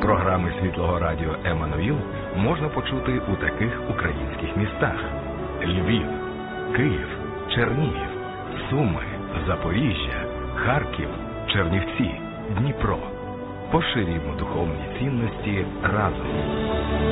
Програми Світлого радіо Еммануїл можна почути у таких українських містах: Львів, Київ, Чернігів, Суми, Запоріжжя, Харків, Чернівці, Дніпро. Поширюємо духовні цінності разом.